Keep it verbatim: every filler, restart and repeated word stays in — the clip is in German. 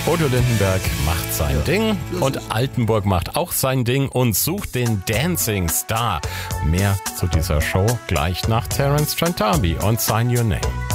Udo Lindenberg macht sein Ja, Ding das und ist- Altenburg macht auch sein Ding und sucht den Dancing Star. Mehr zu dieser Show gleich nach Terence Trent D'Arby und Sign Your Name.